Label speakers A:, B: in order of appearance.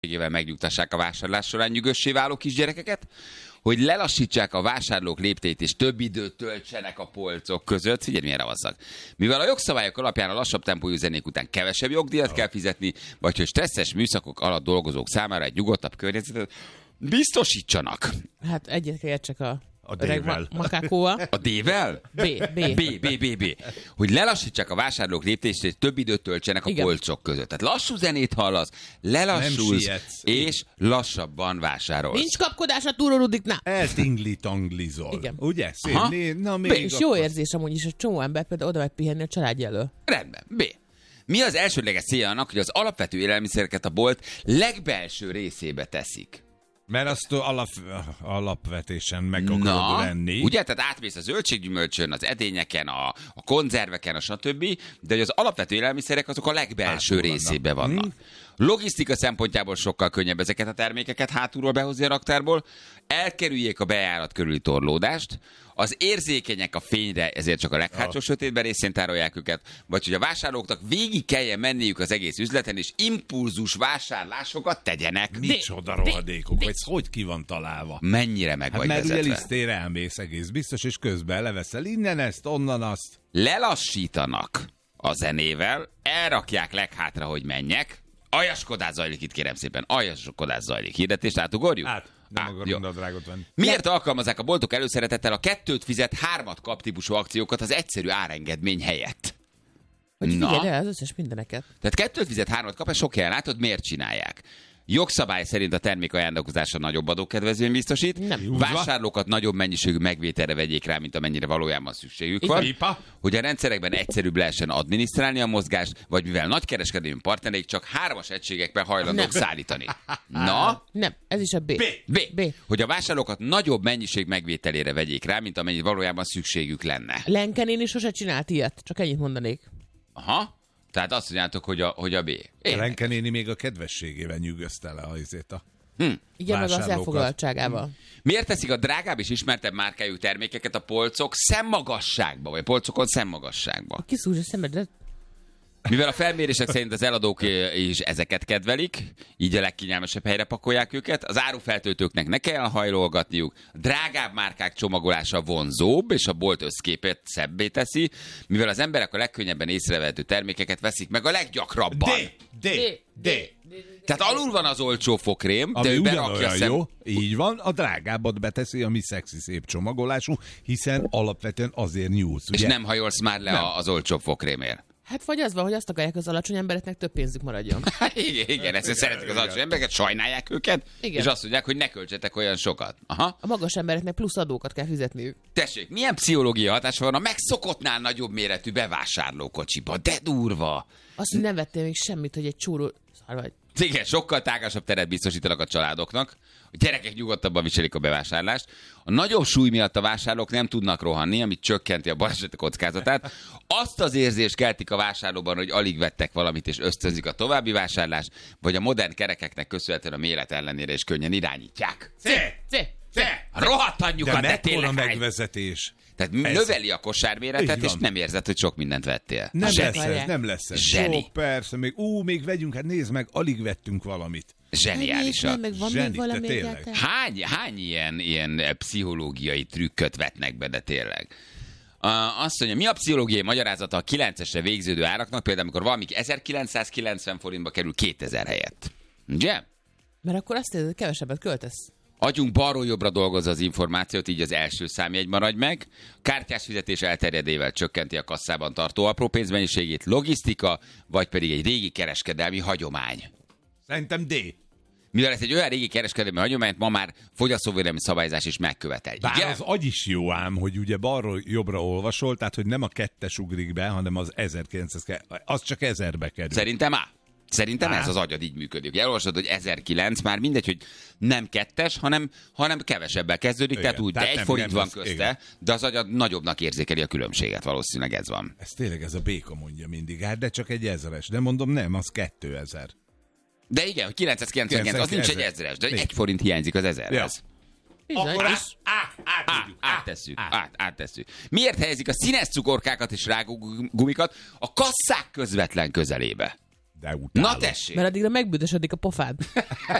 A: megnyugtassák a vásárlás során nyugossé váló kisgyerekeket, hogy lelassítsák a vásárlók lépteit és több időt töltsenek a polcok között. Figyelj, milyen ravasszak. Mivel a jogszabályok alapján a lassabb tempójú zenék után kevesebb jogdíjat kell fizetni, vagy hogy stresszes műszakok alatt dolgozók számára egy nyugodtabb környezetet biztosítsanak.
B: Hát egyet értsek a
C: D-vel.
B: makákóval.
A: A D-vel? B. Hogy lelassítsák a vásárlók léptést, és több időt töltsenek a polcok között. Tehát lassú zenét hallasz, lelassulsz, és lassabban vásárolsz.
B: Nincs kapkodás a túrórudiknál.
C: Eltingli-tanglizol.
B: Igen.
C: Ugye? Na,
B: B. És jó érzés amúgy is, hogy csomó ember például oda megy pihenni a családja elől.
A: Rendben. B. Mi az elsődleges célja annak, hogy az alapvető élelmiszereket a bolt legbelső részébe teszik?
C: Mert azt alapvetésen meg akarod lenni.
A: Ugye? Tehát átmész a zöldséggyümölcsön, az edényeken, a konzerveken, a stb. De hogy az alapvető élelmiszerek azok a legbelső részébe vannak. Logisztika szempontjából sokkal könnyebb ezeket a termékeket hátulról behozni a raktárból. Elkerüljék a bejárat körüli torlódást. Az érzékenyek a fényre, ezért csak a leghátsó sötétben részén tárolják őket. Vagy hogy a vásárlóknak végig kelljen menniük az egész üzleten, és impulzus vásárlásokat tegyenek.
C: Micsoda rohadékok, ez hogy ki van találva?
A: Mennyire meg vagy
C: mert
A: vezetve.
C: ugye lisztére elmész egész biztos, és közben leveszel innen ezt, onnan azt.
A: Lelassítanak a zenével, elrakják leghátra, hogy menjek. Aljaskodás zajlik itt, kérem szépen. Aljaskodás zajlik. Hirdetést átugorjuk?
C: Nem akarunk a drágot venni.
A: Miért alkalmazzák a boltok előszeretettel a 2-t fizet, 3-at kap típusú akciókat az egyszerű árengedmény helyett?
B: Hogy figyelj el az összes mindeneket.
A: Tehát 2-t fizet, 3-at kap, és sok helyen látod, miért csinálják? Jogszabály szerint a termék ajándékozása nagyobb adókedvezmény biztosít.
B: Nem.
A: Vásárlókat nagyobb mennyiségű megvételre vegyék rá, mint amennyire valójában szükségük van. Hogy a rendszerekben egyszerűbb lehessen adminisztrálni a mozgást, vagy mivel nagykereskedelmi partnereik csak 3-as egységekben hajlandók szállítani. Na?
B: Nem, ez is a B.
A: B. Hogy a vásárlókat nagyobb mennyiség megvételére vegyék rá, mint amennyire valójában szükségük lenne.
B: Lenkenén is sose csinált ilyet, csak ennyit mondanék.
A: Aha. Tehát azt mondjátok, hogy a B.
C: Renke néni még a kedvességével nyűgözte le a
B: Igen, meg az elfoglaltságával.
A: Miért teszik a drágább és ismertebb márkájú termékeket a polcok szemmagasságba, vagy a polcokon szemmagasságba?
B: Kiszúrja a szemedet.
A: Mivel a felmérések szerint az eladók is ezeket kedvelik, így a legkényelmesebb helyre pakolják őket, az árufeltöltőknek ne kell hajlolgatniuk, a drágább márkák csomagolása vonzóbb, és a bolt összképet szebbé teszi, mivel az emberek a legkönnyebben észrevehető termékeket veszik meg a leggyakrabban.
C: D.
A: Tehát alul van az olcsó fokrém,
C: ami
A: de ő berakja
C: jó, így van, a drágábbat beteszi, ami szexi szép csomagolású, hiszen alapvetően azért nyúlsz, ugye?
A: És nem hajolsz már le az olcsó fokrémért.
B: Hát vagy az van, hogy azt akarják, az alacsony embereknek több pénzük maradjon.
A: Igen, ezt szeretik az alacsony embereket, sajnálják őket, és azt mondják, hogy ne költsetek olyan sokat. Aha.
B: A magas embereknek plusz adókat kell fizetniük.
A: Tessék, milyen pszichológiai hatása van a megszokottnál nagyobb méretű bevásárlókocsiba? De durva!
B: Azt, hogy nem vettél még semmit, hogy egy csúró... Vagy.
A: Igen, sokkal tágasabb teret biztosítanak a családoknak. A gyerekek nyugodtabban viselik a bevásárlást. A nagyobb súly miatt a vásárlók nem tudnak rohanni, amit csökkenti a baleset kockázatát. Azt az érzést keltik a vásárlóban, hogy alig vettek valamit és ösztönzik a további vásárlást, vagy a modern kerekeknek köszönhetően a méret ellenére is könnyen irányítják. Rohadt anyjukat, de tényleg
C: megvezetés.
A: Tehát növeli a kosárméretet, és nem érzed, hogy sok mindent vettél.
C: Nem lesz ez.
A: Zseni.
C: Jó, persze, még vegyünk, hát nézd meg, alig vettünk valamit.
A: Zseniálisak.
B: Meg van még valami egyáltalán?
A: Hány ilyen pszichológiai trükköt vetnek be, de tényleg? Azt mondja, mi a pszichológiai magyarázata a 9-esre végződő áraknak, például amikor valamik 1990 forintba kerül 2000 helyett? Ugye?
B: Mert akkor azt érzed, kevesebbet költesz.
A: Agyunk balról jobbra dolgozza az információt, így az első számjegy maradj meg. Kártyás fizetés elterjedével csökkenti a kasszában tartó apró pénzmennyiségét, logisztika, vagy pedig egy régi kereskedelmi hagyomány.
C: Szerintem D.
A: Mivel ez egy olyan régi kereskedelmi hagyományt ma már fogyasztóvédelmi szabályzás is megkövetel.
C: Bár
A: igen?
C: az agy is jó ám, hogy ugye balról jobbra olvasol, tehát hogy nem a 2-es ugrik be, hanem az 1900, az csak 1000-be kerül.
A: Szerintem ez az agyad így működik. Elolvasod, hogy 1009, már mindegy, hogy nem 2-es, hanem kevesebbel kezdődik,
C: igen,
A: tehát úgy, de 1 forint van közte, igen. De az agyad nagyobbnak érzékeli a különbséget, valószínűleg ez van.
C: Ez tényleg ez a béka mondja mindig, hát de csak egy 1000-es, de mondom nem, az 2000.
A: De igen, hogy 999, az nincs egy 1000-es, de 1 forint hiányzik az 1000-hez.
C: Ja. Akkor
A: áttesszük. Miért helyezik a színes cukorkákat és rágógumikat a kasszák közvetlen közelébe?
C: De utálom.
A: Na tessék!
B: Mert addigra megbüdösödik a pofád.